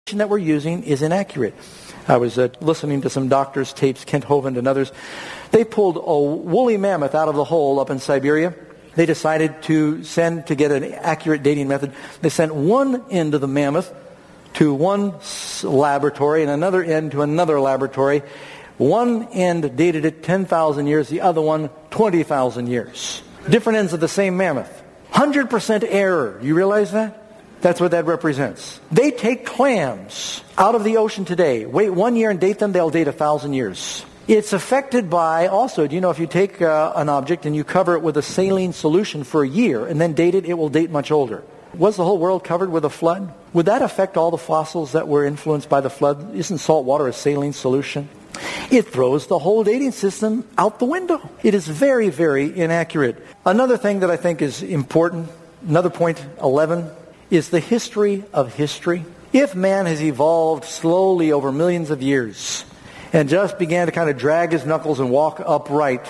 that we're using is inaccurate. I was listening to some doctors' tapes, Kent Hovind and others. They pulled a woolly mammoth out of the hole up in Siberia. They decided to get an accurate dating method. They sent one end of the mammoth to one laboratory and another end to another laboratory. One end dated it 10,000 years, the other one 20,000 years. Different ends of the same mammoth. 100% error. You realize that? That's what that represents. They take clams out of the ocean today. Wait 1 year and date them, they'll date 1,000 years. It's affected by, also, do you know, if you take an object and you cover it with a saline solution for a year and then date it, it will date much older. Was the whole world covered with a flood? Would that affect all the fossils that were influenced by the flood? Isn't salt water a saline solution? It throws the whole dating system out the window. It is very, very inaccurate. Another thing that I think is important, another point 11, is the history of history. If man has evolved slowly over millions of years and just began to kind of drag his knuckles and walk upright,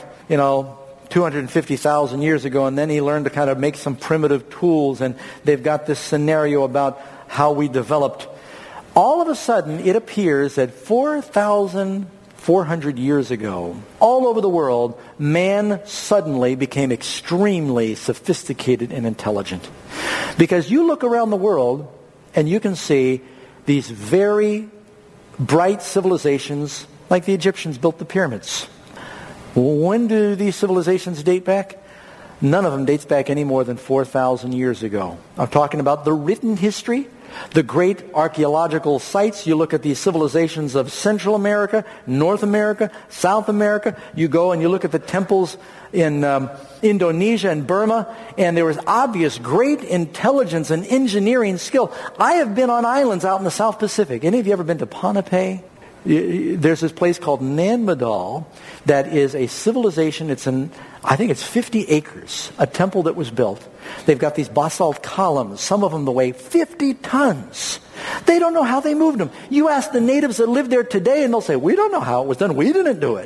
250,000 years ago, and then he learned to kind of make some primitive tools, and they've got this scenario about how we developed. All of a sudden, it appears that 4,400 years ago, all over the world, man suddenly became extremely sophisticated and intelligent. Because you look around the world, and you can see these very bright civilizations, like the Egyptians built the pyramids. When do these civilizations date back? None of them dates back any more than 4,000 years ago. I'm talking about the written history, the great archaeological sites. You look at these civilizations of Central America, North America, South America. You go and you look at the temples in Indonesia and Burma, and there was obvious great intelligence and engineering skill. I have been on islands out in the South Pacific. Any of you ever been to Ponape? There's this place called Nanmadol that is a civilization. I think it's 50 acres, a temple that was built. They've got these basalt columns, some of them that weigh 50 tons. They don't know how they moved them. You ask the natives that live there today, and they'll say, we don't know how it was done. We didn't do it.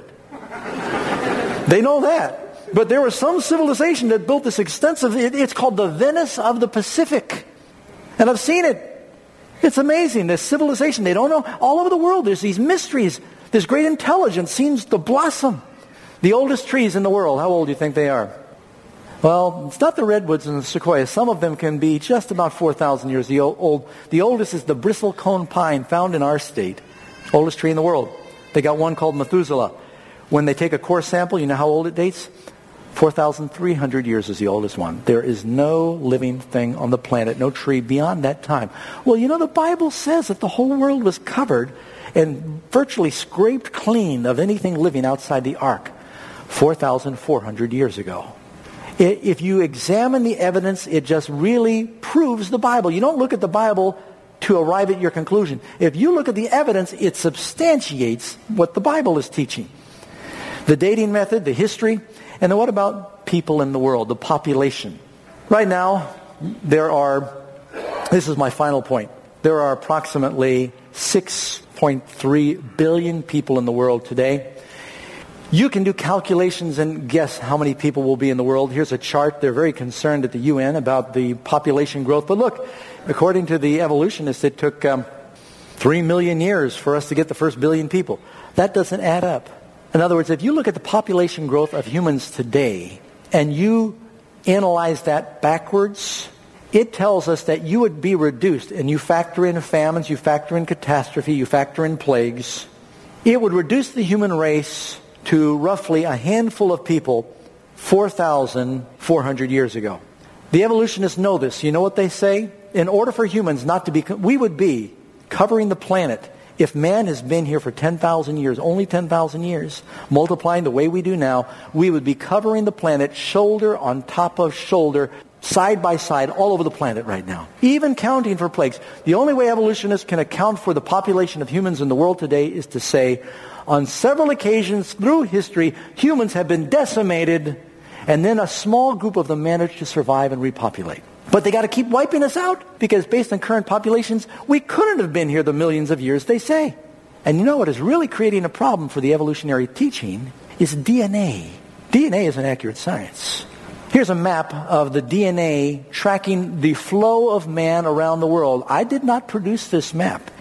They know that. But there was some civilization that built this extensive, it's called the Venice of the Pacific. And I've seen it. It's amazing, this civilization. They don't know. All over the world, there's these mysteries. This great intelligence seems to blossom. The oldest trees in the world, how old do you think they are? Well, it's not the redwoods and the sequoias. Some of them can be just about 4,000 years old. The oldest is the bristlecone pine found in our state. Oldest tree in the world. They got one called Methuselah. When they take a core sample, you know how old it dates? 4,300 years is the oldest one. There is no living thing on the planet, no tree beyond that time. Well, the Bible says that the whole world was covered and virtually scraped clean of anything living outside the ark 4,400 years ago. If you examine the evidence, it just really proves the Bible. You don't look at the Bible to arrive at your conclusion. If you look at the evidence, it substantiates what the Bible is teaching. The dating method, the history, and then what about people in the world, the population? Right now, this is my final point, there are approximately 6.3 billion people in the world today. You can do calculations and guess how many people will be in the world. Here's a chart. They're very concerned at the UN about the population growth. But look, according to the evolutionists, it took 3 million years for us to get the first billion people. That doesn't add up. In other words, if you look at the population growth of humans today and you analyze that backwards, it tells us that you would be reduced, and you factor in famines, you factor in catastrophe, you factor in plagues. It would reduce the human race to roughly a handful of people 4,400 years ago. The evolutionists know this. You know what they say? In order for humans not to be, we would be covering the planet. If man has been here for 10,000 years, only 10,000 years, multiplying the way we do now, we would be covering the planet shoulder on top of shoulder, side by side, all over the planet right now. Even counting for plagues. The only way evolutionists can account for the population of humans in the world today is to say, on several occasions through history, humans have been decimated, and then a small group of them managed to survive and repopulate. But they got to keep wiping us out, because based on current populations, we couldn't have been here the millions of years they say. And you know what is really creating a problem for the evolutionary teaching is DNA. DNA is an accurate science. Here's a map of the DNA tracking the flow of man around the world. I did not produce this map.